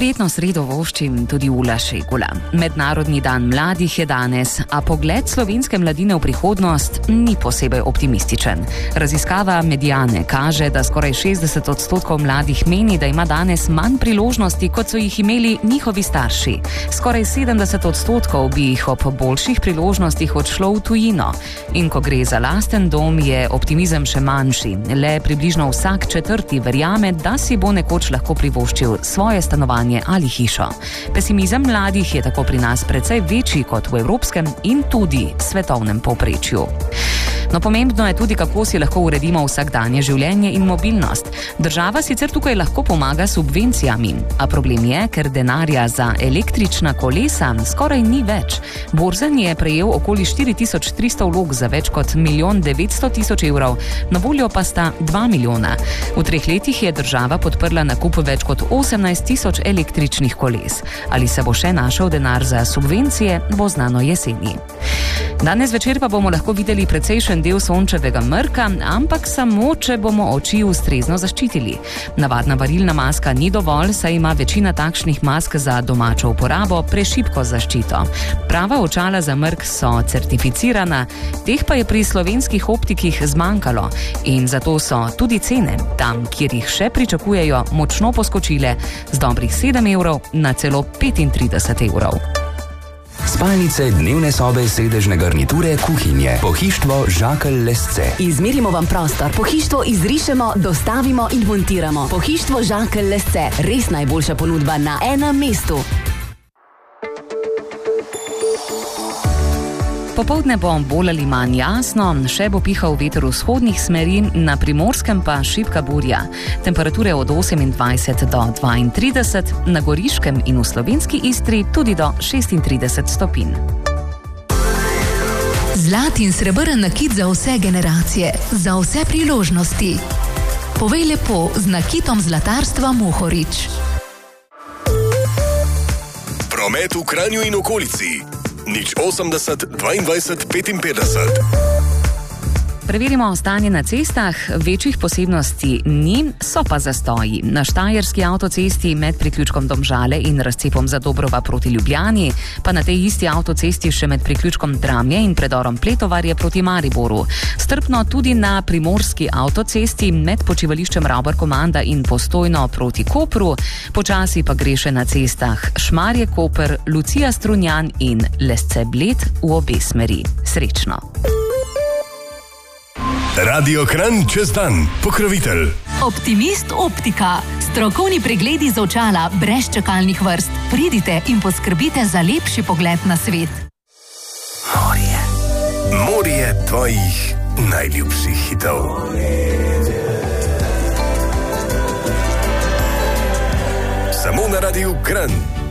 Prijetno sredo voščim tudi Ula Šegula. Mednarodni dan mladih je danes, a pogled slovenske mladine v prihodnost ni posebej optimističen. Raziskava Mediane kaže, da skoraj 60% mladih meni, da ima danes manj priložnosti, kot so jih imeli njihovi starši. Skoraj 70% bi jih ob boljših priložnostih odšlo v tujino. In ko gre za lasten dom, je optimizem še manjši. Le približno vsak četrti verjame, da si bo nekoč lahko privoščil svoje stanovanje ali hišo. Pesimizem mladih je tako pri nas precej večji kot v evropskem in tudi svetovnem povprečju. No, pomembno je tudi, kako si lahko uredimo vsakdanje življenje in mobilnost. Država sicer tukaj lahko pomaga s subvencijami, a problem je, ker denarja za električna kolesa skoraj ni več. Borzen je prejel okoli 4300 vlog za več kot 1 900 000 evrov, na voljo pa sta 2 milijona. V 3 letih je država podprla nakup več kot 18 000 električnih koles. Ali se bo še našel denar za subvencije, bo znano jeseni. Danes večer pa bomo lahko videli precejšen del sončevega mrka, ampak samo, če bomo oči ustrezno zaščitili. Navadna varilna maska ni dovolj, saj ima večina takšnih mask za domačo uporabo prešibko zaščito. Prava očala za mrk so certificirana, teh pa je pri slovenskih optikih zmanjkalo in zato so tudi cene tam, kjer jih še pričakujejo, močno poskočile z dobrih 7 evrov na celo 35 evrov. Spalnice, dnevne sobe, sedežne garniture, kuhinje. Pohištvo Žakelj Lesce. Izmerimo vam prostor, pohištvo izrišemo, dostavimo in montiramo. Pohištvo Žakelj Lesce. Res najboljša ponudba na enem mestu. Popoldne bo bolj ali manj jasno, še bo pihal veter vzhodnih smeri, na Primorskem pa šibka burja. Temperature od 28 do 32, na Goriškem in v slovenski Istri tudi do 36 stopinj. Zlat in srebrn nakit za vse generacije, za vse priložnosti. Povej lepo z nakitom zlatarstva Mohorič. Promet v Kranju in okolici. 080 22 55. Preverimo stanje na cestah, večjih posebnosti ni, so pa zastoji. Na Štajerski avtocesti med priključkom Domžale in razcepom Zadobrova proti Ljubljani, pa na tej isti avtocesti še med priključkom Dramlje in predorom Pletovarje proti Mariboru. Strpno tudi na Primorski avtocesti med počivališčem Ravbar-Komanda in Postojno proti Kopru, počasi pa gre še na cestah Šmarje-Koper, Lucija-Strunjan in Lesce-Bled v obe smeri. Srečno! Radio Kranj čez dan, pokrovitelj. Optimist optika. Strokovni pregledi z očala brez čakalnih vrst. Pridite in poskrbite za lepši pogled na svet. Morje tvojih najljubših hitov. Samo na Radiu Kranj.